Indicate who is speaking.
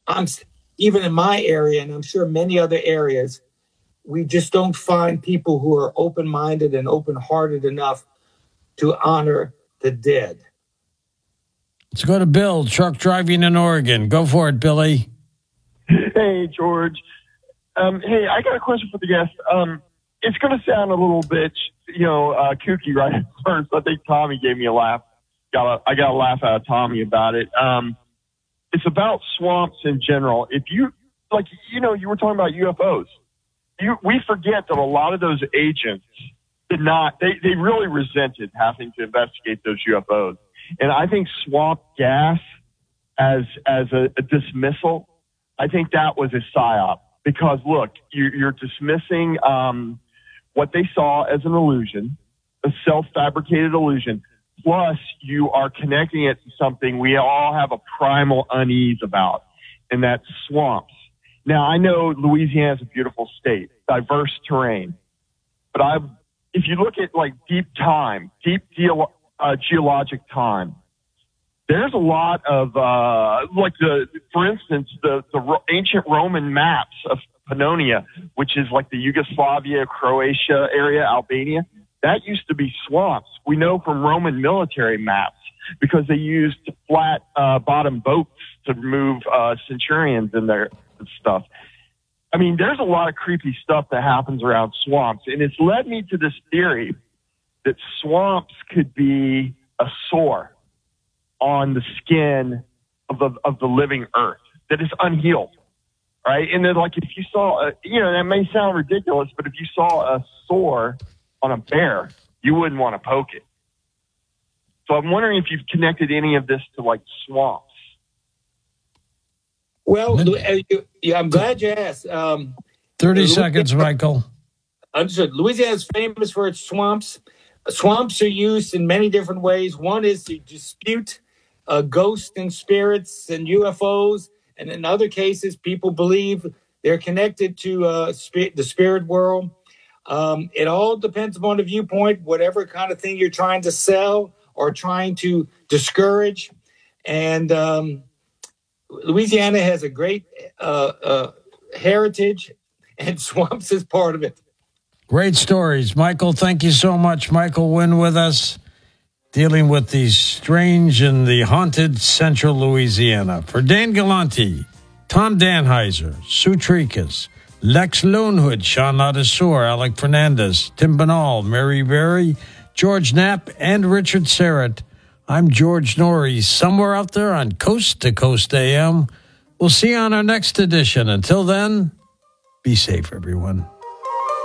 Speaker 1: I'm even in my area, and I'm sure many other areas, we just don't find people who are open-minded and open-hearted enough to honor the dead.
Speaker 2: Let's go to Bill, truck driving in Oregon. Go for it, Billy.
Speaker 3: Hey, George. Hey, I got a question for the guest. It's going to sound a little bit, kooky right at first. I think Tommy gave me a laugh. I got a laugh out of Tommy about it. It's about swamps in general. If you, you were talking about UFOs. We forget that a lot of those agents did not, they really resented having to investigate those UFOs. And I think swamp gas as a dismissal, I think that was a psyop. Because, look, you're dismissing what they saw as an illusion, a self-fabricated illusion, plus you are connecting it to something we all have a primal unease about, and that's swamps. Now, I know Louisiana is a beautiful state, diverse terrain, but if you look at, deep geologic time, there's a lot of, for instance, the ancient Roman maps of Pannonia, which is like the Yugoslavia, Croatia area, Albania. That used to be swamps. We know from Roman military maps because they used flat bottom boats to move centurions in there and stuff. I mean, there's a lot of creepy stuff that happens around swamps, and it's led me to this theory that swamps could be a sore on the skin of the living earth that is unhealed, right? And then, if you saw, that may sound ridiculous, but if you saw a sore on a bear, you wouldn't want to poke it. So I'm wondering if you've connected any of this to swamps.
Speaker 1: Well, I'm glad you asked.
Speaker 2: 30 seconds, Michael.
Speaker 1: Understood. Louisiana is famous for its swamps. Swamps are used in many different ways. One is to dispute ghosts and spirits and UFOs. And in other cases, people believe they're connected to the spirit world. It all depends upon the viewpoint, whatever kind of thing you're trying to sell or trying to discourage. And Louisiana has a great heritage, and swamps is part of it.
Speaker 2: Great stories. Michael, thank you so much. Michael Wynn with us, dealing with the strange and the haunted central Louisiana. For Dan Galante, Tom Danheiser, Sue Tricas, Lex Loonhood, Sean Ladesseur, Alec Fernandez, Tim Banal, Mary Berry, George Knapp, and Richard Serrett, I'm George Norrie, somewhere out there on Coast to Coast AM. We'll see you on our next edition. Until then, be safe, everyone.